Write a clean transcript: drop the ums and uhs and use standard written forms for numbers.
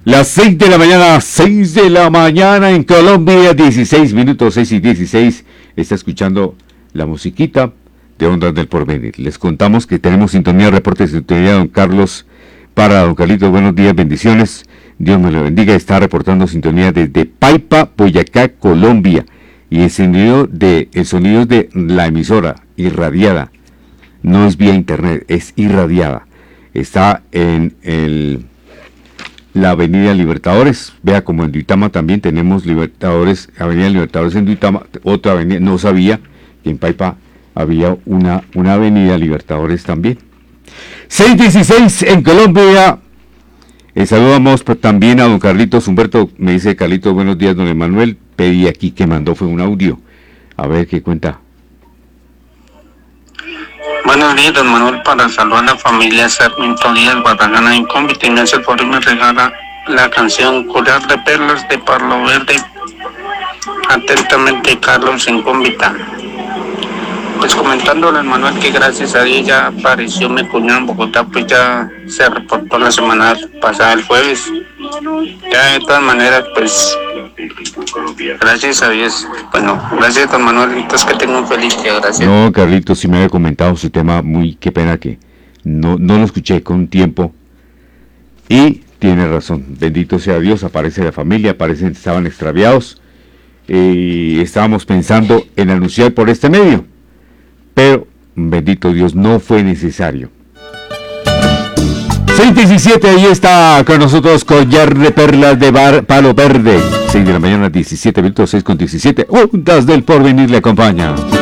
Las 6 de la mañana, 6 de la mañana en Colombia, 16 minutos, 6 y 16. Está escuchando la musiquita de Ondas del Porvenir. Les contamos que tenemos sintonía, reportes de sintonía, don Carlos, para don Carlitos. Buenos días, bendiciones. Dios me lo bendiga. Está reportando sintonía desde Paipa, Boyacá, Colombia. Y el sonido de la emisora, irradiada. No es vía internet, es irradiada. Está en la Avenida Libertadores. Vea, como en Duitama también tenemos Libertadores, Avenida Libertadores en Duitama, otra avenida. No sabía que en Paipa había una Avenida Libertadores también. 6:16 en Colombia. Saludamos también a don Carlitos Humberto. Me dice Carlitos, buenos días, don Emanuel. Pedí aquí que mandó, fue un audio. A ver qué cuenta. Buenos días, don Manuel, para saludar a la familia Sarmiento Díaz Barragana en Cómbita, y me hace el favor y me regala la canción Collar de Perlas de Palo Verde. Atentamente, Carlos en Cómbita. Pues comentándole al Manuel que gracias a Dios ya apareció mi cuñado en Bogotá, pues ya se reportó la semana pasada, el jueves. Ya de todas maneras, pues gracias a Dios. Bueno, gracias, don Manuel, entonces que tenga un feliz día, gracias. No, Carlitos, sí me había comentado su tema, qué pena que no lo escuché con tiempo. Y tiene razón, bendito sea Dios, aparece la familia, estaban extraviados. Y estábamos pensando en anunciar por este medio. Pero, bendito Dios, no fue necesario. 6:17, ahí está con nosotros Collar de Perlas de Palo Verde. 6 de la mañana, 17 minutos, 6:17. Ondas del Porvenir le acompaña.